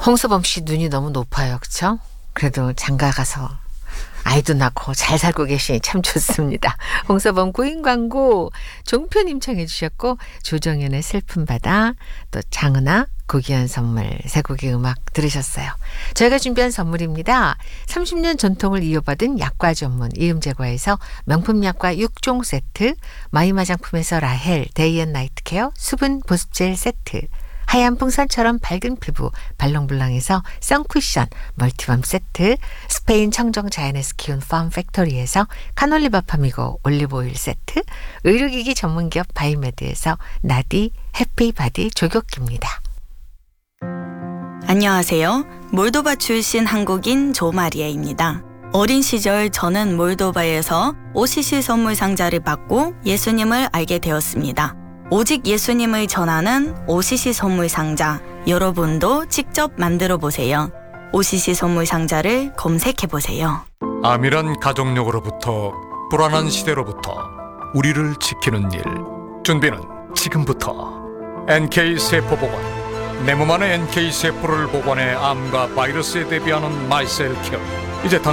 홍서범 씨 눈이 너무 높아요. 그렇죠? 그래도 장가 가서 아이도 낳고 잘 살고 계시니 참 좋습니다. 홍서범 구인 광고 종표님 청해 주셨고 조정연의 슬픈 바다 또 장은아 고귀한 선물 세 곡의 음악 들으셨어요. 저희가 준비한 선물입니다. 30년 전통을 이어받은 약과 전문 이음제과에서 명품 약과 6종 세트, 마이마 화장품에서 라헬 데이앤나이트 케어 수분 보습젤 세트, 하얀 풍선처럼 밝은 피부 발롱블랑에서 선쿠션 멀티밤 세트, 스페인 청정 자연에서 키운 팜팩토리에서 카놀리바 파미고 올리브오일 세트, 의료기기 전문기업 바이메드에서 나디 해피바디 조격기입니다. 안녕하세요. 몰도바 출신 한국인 조마리아입니다. 어린 시절 저는 몰도바에서 OCC 선물 상자를 받고 예수님을 알게 되었습니다. 오직 예수님을 전하는 OCC 선물 상자, 여러분도 직접 만들어 보세요. OCC 선물 상자를 검색해 보세요. 암이란 가족력으로부터 불안한 시대로부터 우리를 지키는 일, 준비는 지금부터. NK세포보관, 내 몸 안에 NK세포를 보관해 암과 바이러스에 대비하는 마이셀 케어. 이제